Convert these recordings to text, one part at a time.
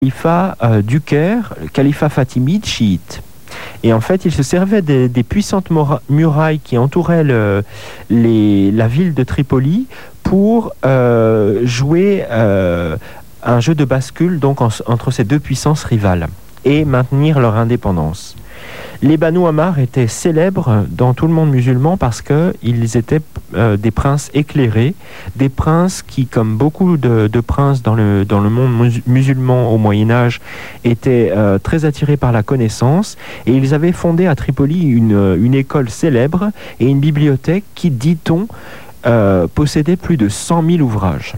califat du Caire, le califat fatimide chiite. Et en fait, il se servait des puissantes murailles qui entouraient la ville de Tripoli pour jouer un jeu de bascule donc entre ces deux puissances rivales et maintenir leur indépendance. Les Banu Ammar étaient célèbres dans tout le monde musulman parce qu'ils étaient des princes éclairés, des princes qui, comme beaucoup de princes dans le monde musulman au Moyen-Âge, étaient très attirés par la connaissance, et ils avaient fondé à Tripoli une école célèbre et une bibliothèque qui, dit-on, possédait plus de 100 000 ouvrages.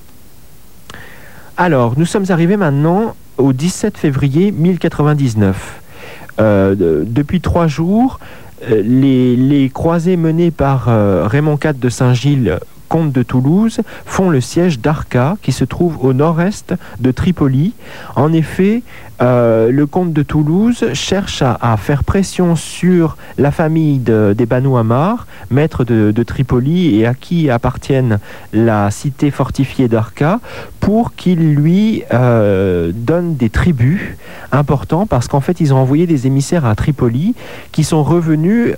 Alors, nous sommes arrivés maintenant au 17 février 1099. Depuis 3 jours, les croisés menés par Raymond IV de Saint-Gilles, comte de Toulouse, font le siège d'Arca, qui se trouve au nord-est de Tripoli. En effet, le comte de Toulouse cherche à faire pression sur la famille des Banu Ammar, maître de Tripoli et à qui appartiennent la cité fortifiée d'Arca, pour qu'il lui donne des tributs importants, parce qu'en fait ils ont envoyé des émissaires à Tripoli qui sont revenus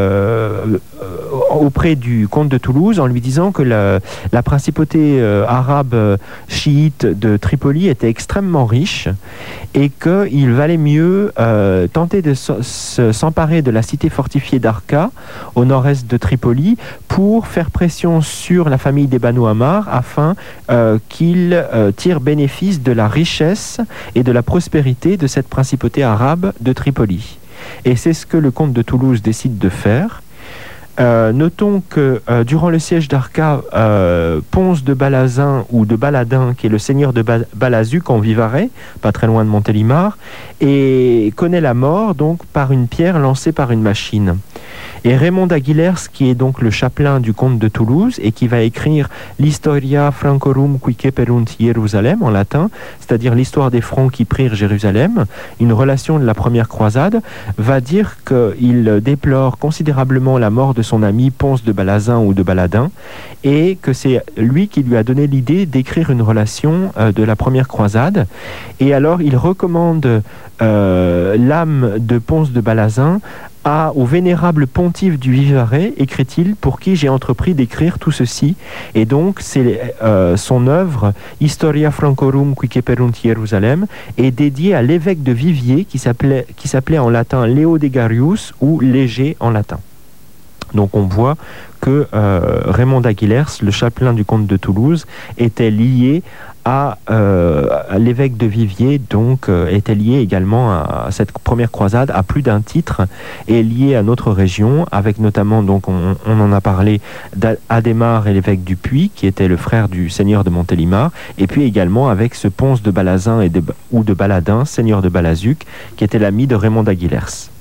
auprès du comte de Toulouse en lui disant que la principauté arabe chiite de Tripoli était extrêmement riche et qu'il valait mieux tenter de s'emparer de la cité fortifiée d'Arca au nord-est de Tripoli pour faire pression sur la famille des Banu Ammar afin qu'ils tirent bénéfice de la richesse et de la prospérité de cette principauté arabe de Tripoli. Et c'est ce que le comte de Toulouse décide de faire. Notons que durant le siège d'Arca, Ponce de Balazin ou de Baladin, qui est le seigneur de Balazuc en Vivarais, pas très loin de Montélimar, et connaît la mort donc par une pierre lancée par une machine. Et Raymond d'Aguilers, qui est donc le chapelain du comte de Toulouse et qui va écrire l'Historia Francorum qui ceperunt Jérusalem en latin, c'est-à-dire l'histoire des Francs qui prirent Jérusalem, une relation de la première croisade, va dire qu'il déplore considérablement la mort de son ami Ponce de Balazin ou de Baladin et que c'est lui qui lui a donné l'idée d'écrire une relation de la première croisade. Et alors il recommande l'âme de Ponce de Balazin au vénérable pontife du Vivarais, écrit-il, pour qui j'ai entrepris d'écrire tout ceci. Et donc, c'est son œuvre, Historia Francorum qui ceperunt Jérusalem, est dédiée à l'évêque de Viviers, qui s'appelait en latin Leodegarius, ou Léger en latin. Donc on voit que Raymond d'Aguilers, le chapelain du comte de Toulouse, était lié à l'évêque de Viviers, donc était lié également à cette première croisade à plus d'un titre, et lié à notre région, avec notamment, donc on en a parlé, d'Adhémar et l'évêque du Puy, qui était le frère du seigneur de Montélimar, et puis également avec ce Ponce de Balazin ou de Baladin, seigneur de Balazuc, qui était l'ami de Raymond d'Aguilers.